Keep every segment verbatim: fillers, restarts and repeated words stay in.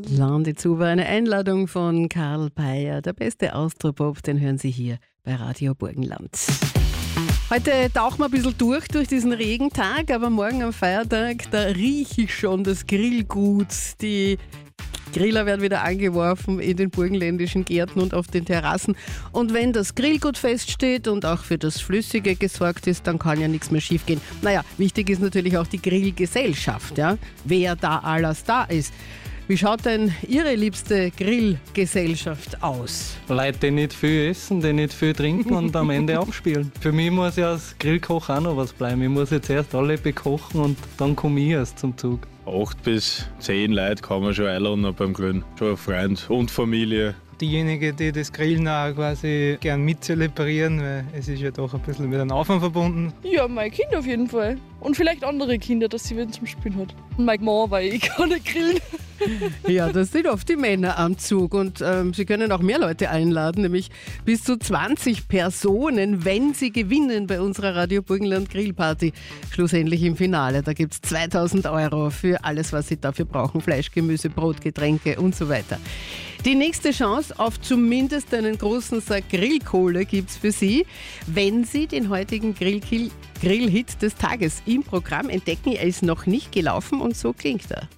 Landezuber, eine Einladung von Karl Peyer. Der beste Austropop, den hören Sie hier bei Radio Burgenland. Heute tauchen wir ein bisschen durch, durch diesen Regentag, aber morgen am Feiertag, da rieche ich schon das Grillgut. Die Griller werden wieder angeworfen in den burgenländischen Gärten und auf den Terrassen. Und wenn das Grillgut feststeht und auch für das Flüssige gesorgt ist, dann kann ja nichts mehr schief gehen. Naja, wichtig ist natürlich auch die Grillgesellschaft, ja? Wer da alles da ist. Wie schaut denn Ihre liebste Grillgesellschaft aus? Leute, die nicht viel essen, die nicht viel trinken und am Ende abspielen. Für mich muss ja als Grillkoch auch noch was bleiben. Ich muss jetzt erst alle bekochen und dann komme ich erst zum Zug. Acht bis zehn Leute kann man schon einladen beim Grillen. Schon ein Freund und Familie. Diejenigen, die das Grillen auch quasi gern mitzelebrieren, weil es ist ja doch ein bisschen mit einem Aufwand verbunden. Ja, mein Kind auf jeden Fall. Und vielleicht andere Kinder, dass sie wieder zum Spielen hat. Und meine Mama, weil ich kann nicht grillen. Ja, das sind oft die Männer am Zug und ähm, Sie können auch mehr Leute einladen, nämlich bis zu zwanzig Personen, wenn Sie gewinnen bei unserer Radio Burgenland Grillparty. Schlussendlich im Finale, da gibt es zweitausend Euro für alles, was Sie dafür brauchen. Fleisch, Gemüse, Brot, Getränke und so weiter. Die nächste Chance auf zumindest einen großen Sack Grillkohle gibt es für Sie, wenn Sie den heutigen Grillkill Grillhit des Tages im Programm entdecken. Er ist noch nicht gelaufen und so klingt er.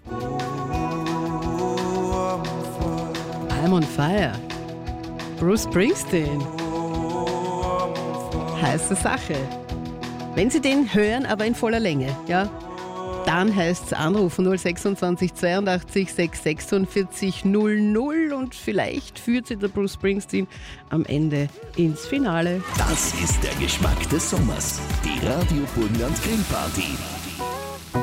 I'm on fire. Bruce Springsteen. Heiße Sache. Wenn Sie den hören, aber in voller Länge, ja, dann heißt es anrufen null sechsundzwanzig zweiundachtzig sechs sechsundvierzig null null und vielleicht führt Sie der Bruce Springsteen am Ende ins Finale. Das ist der Geschmack des Sommers. Die Radio Burgenland Grillparty.